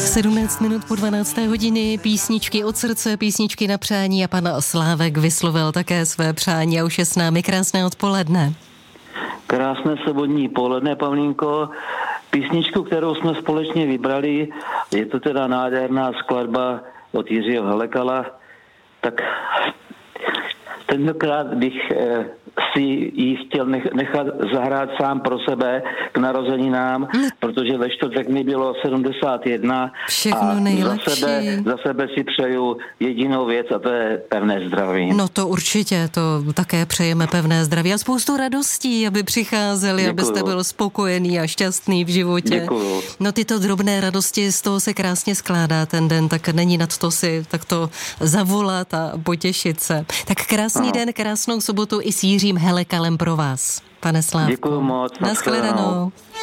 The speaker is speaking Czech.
17 minut po 12. hodině, písničky od srdce, písničky na přání a pan Slávek vyslovil také své přání a už je s námi. Krásné odpoledne. Krásné sobotní poledne, Pavlínko. Písničku, kterou jsme společně vybrali, je to teda nádherná skladba od Jiřího Helekala, tak tentokrát bych si ji chtěl nechat zahrát sám pro sebe k narozeninám, protože ve čtvrtek mi bylo 71 Všechno a nejlepší. za sebe si přeju jedinou věc a to je pevné zdraví. No to určitě, to také přejeme pevné zdraví a spoustu radostí, aby přicházeli, Děkuju. abyste byl spokojený a šťastný v životě. Děkuju. No tyto drobné radosti, z toho se krásně skládá ten den, tak není nad to si takto zavolat a potěšit se. Tak krásný den, krásnou sobotu i s Jiřím Helekalem pro vás, pane Slávku. Děkuju moc. Nashledanou.